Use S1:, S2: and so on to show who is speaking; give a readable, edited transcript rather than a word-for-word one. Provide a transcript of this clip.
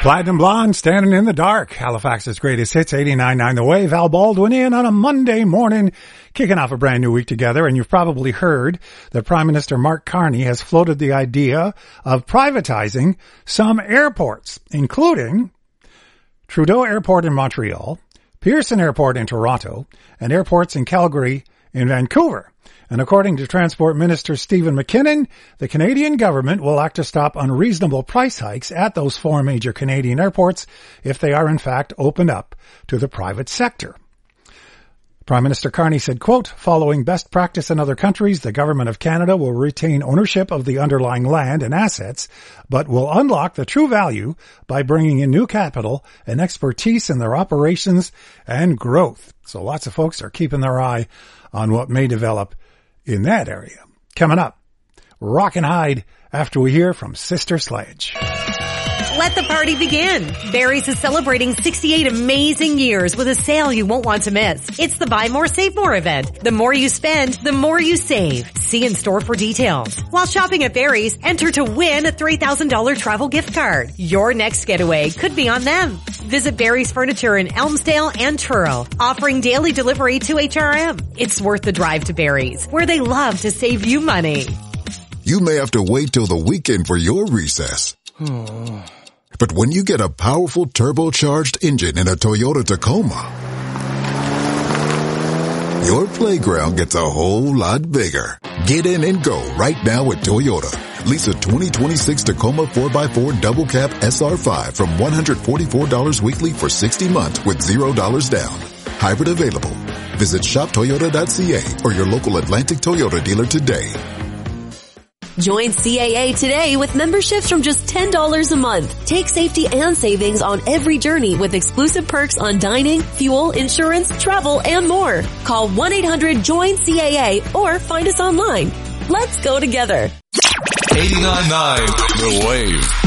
S1: Platinum Blonde, Standing in the Dark, Halifax's greatest hits, 89.9 The Wave. Val Baldwin in on a Monday morning, kicking off a brand new week together. And you've probably heard that Prime Minister Mark Carney has floated the idea of privatizing some airports, including Trudeau Airport in Montreal, Pearson Airport in Toronto, and airports in Calgary and Vancouver. And according to Transport Minister Stephen McKinnon, the Canadian government will act to stop unreasonable price hikes at those four major Canadian airports if they are in fact opened up to the private sector. Prime Minister Carney said, quote, following best practice in other countries, the government of Canada will retain ownership of the underlying land and assets, but will unlock the true value by bringing in new capital and expertise in their operations and growth. So lots of folks are keeping their eye on what may develop in that area. Coming up, Rock and Hide after we hear from Sister Sledge.
S2: Let the party begin. Barry's is celebrating 68 amazing years with a sale you won't want to miss. It's the Buy More, Save More event. The more you spend, the more you save. See in store for details. While shopping at Barry's, enter to win a $3,000 travel gift card. Your next getaway could be on them. Visit Barry's Furniture in Elmsdale and Truro, offering daily delivery to HRM. It's worth the drive to Barry's, where they love to save you money.
S3: You may have to wait till the weekend for your recess. But when you get a powerful turbocharged engine in a Toyota Tacoma, your playground gets a whole lot bigger. Get in and go right now at Toyota. Lease a 2026 Tacoma 4x4 double cab SR5 from $144 weekly for 60 months with $0 down. Hybrid available. Visit shoptoyota.ca or your local Atlantic Toyota dealer today.
S4: Join CAA today with memberships from just $10 a month. Take safety and savings on every journey with exclusive perks on dining, fuel, insurance, travel, and more. Call 1-800-JOIN-CAA or find us online. Let's go together.
S5: 89.9 The Wave.